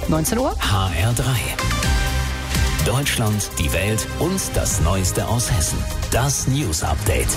19 Uhr. HR3. Deutschland, die Welt und das Neueste aus Hessen. Das News Update.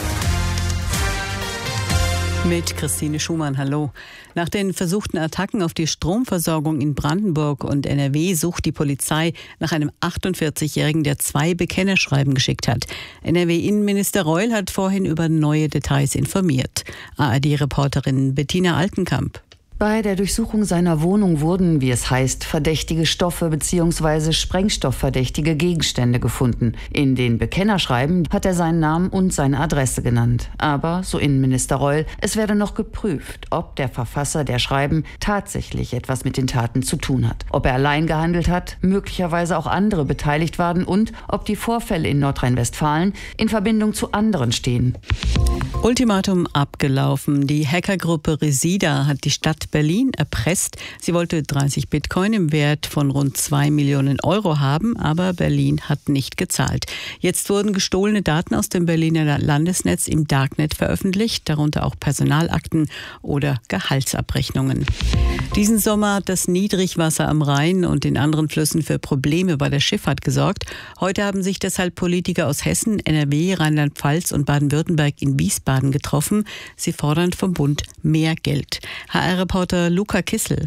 Mit Christine Schumann, hallo. Nach den versuchten Attacken auf die Stromversorgung in Brandenburg und NRW sucht die Polizei nach einem 48-Jährigen, der 2 Bekennerschreiben geschickt hat. NRW-Innenminister Reul hat vorhin über neue Details informiert. ARD-Reporterin Bettina Altenkamp. Bei der Durchsuchung seiner Wohnung wurden, wie es heißt, verdächtige Stoffe bzw. sprengstoffverdächtige Gegenstände gefunden. In den Bekennerschreiben hat er seinen Namen und seine Adresse genannt. Aber, so Innenminister Reul, es werde noch geprüft, ob der Verfasser der Schreiben tatsächlich etwas mit den Taten zu tun hat. Ob er allein gehandelt hat, möglicherweise auch andere beteiligt waren und ob die Vorfälle in Nordrhein-Westfalen in Verbindung zu anderen stehen. Ultimatum abgelaufen. Die Hackergruppe Resida hat die Stadt Berlin erpresst. Sie wollte 30 Bitcoin im Wert von rund 2 Millionen Euro haben, aber Berlin hat nicht gezahlt. Jetzt wurden gestohlene Daten aus dem Berliner Landesnetz im Darknet veröffentlicht, darunter auch Personalakten oder Gehaltsabrechnungen. Diesen Sommer hat das Niedrigwasser am Rhein und in anderen Flüssen für Probleme bei der Schifffahrt gesorgt. Heute haben sich deshalb Politiker aus Hessen, NRW, Rheinland-Pfalz und Baden-Württemberg in Wiesbaden getroffen. Sie fordern vom Bund mehr Geld. HR-Reporter Luca Kissel.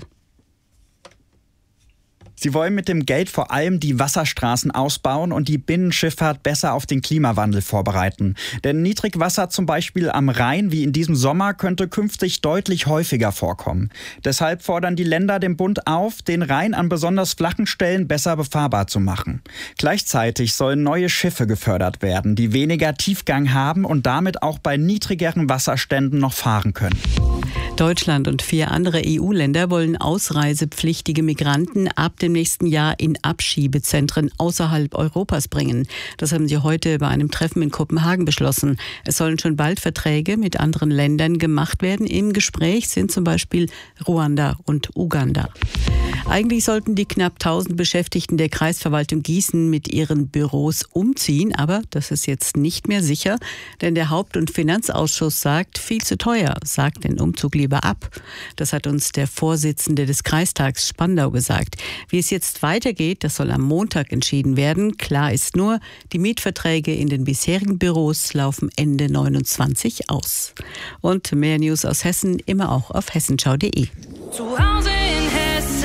Sie wollen mit dem Geld vor allem die Wasserstraßen ausbauen und die Binnenschifffahrt besser auf den Klimawandel vorbereiten. Denn Niedrigwasser zum Beispiel am Rhein wie in diesem Sommer könnte künftig deutlich häufiger vorkommen. Deshalb fordern die Länder den Bund auf, den Rhein an besonders flachen Stellen besser befahrbar zu machen. Gleichzeitig sollen neue Schiffe gefördert werden, die weniger Tiefgang haben und damit auch bei niedrigeren Wasserständen noch fahren können. Deutschland und 4 andere EU-Länder wollen ausreisepflichtige Migranten ab dem nächsten Jahr in Abschiebezentren außerhalb Europas bringen. Das haben sie heute bei einem Treffen in Kopenhagen beschlossen. Es sollen schon bald Verträge mit anderen Ländern gemacht werden. Im Gespräch sind zum Beispiel Ruanda und Uganda. Eigentlich sollten die knapp 1000 Beschäftigten der Kreisverwaltung Gießen mit ihren Büros umziehen, aber das ist jetzt nicht mehr sicher, denn der Haupt- und Finanzausschuss sagt, viel zu teuer, sagt den Umzug lieber ab. Das hat uns der Vorsitzende des Kreistags Spandau gesagt. Wie es jetzt weitergeht, das soll am Montag entschieden werden. Klar ist nur, die Mietverträge in den bisherigen Büros laufen Ende 29 aus. Und mehr News aus Hessen immer auch auf hessenschau.de. Zu Hause in Hessen.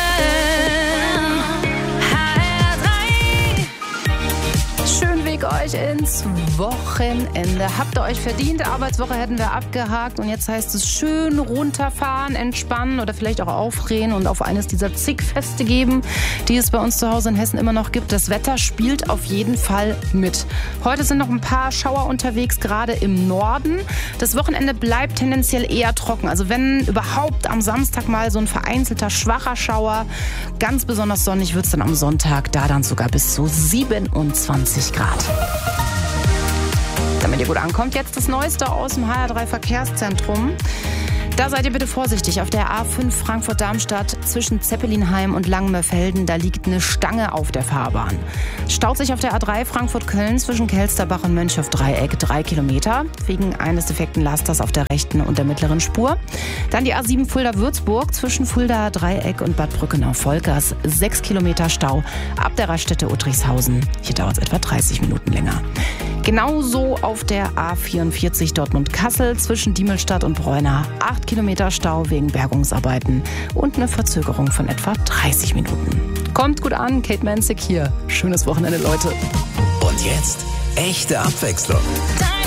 Euch ins Wochenende. Habt ihr euch verdient? Arbeitswoche hätten wir abgehakt und jetzt heißt es schön runterfahren, entspannen oder vielleicht auch aufdrehen und auf eines dieser zig Feste geben, die es bei uns zu Hause in Hessen immer noch gibt. Das Wetter spielt auf jeden Fall mit. Heute sind noch ein paar Schauer unterwegs, gerade im Norden. Das Wochenende bleibt tendenziell eher trocken. Also wenn überhaupt am Samstag mal so ein vereinzelter schwacher Schauer. Ganz besonders sonnig wird es dann am Sonntag, da dann sogar bis zu 27 Grad. Damit ihr gut ankommt, jetzt das Neueste aus dem HR3 Verkehrszentrum. Da seid ihr bitte vorsichtig. Auf der A5 Frankfurt-Darmstadt zwischen Zeppelinheim und Langenmörfelden, da liegt eine Stange auf der Fahrbahn. Staut sich auf der A3 Frankfurt-Köln zwischen Kelsterbach und Mönchhoff-Dreieck 3 Kilometer wegen eines defekten Lasters auf der rechten und der mittleren Spur. Dann die A7 Fulda-Würzburg zwischen Fulda-Dreieck und Bad Brückenau-Volkers 6 Kilometer Stau ab der Raststätte Uttrichshausen. Hier dauert es etwa 30 Minuten länger. Genauso auf der A44 Dortmund-Kassel zwischen Diemelstadt und Bräuna 8 Kilometer Stau wegen Bergungsarbeiten und eine Verzögerung von etwa 30 Minuten. Kommt gut an, Kate Manzig hier. Schönes Wochenende, Leute. Und jetzt echte Abwechslung.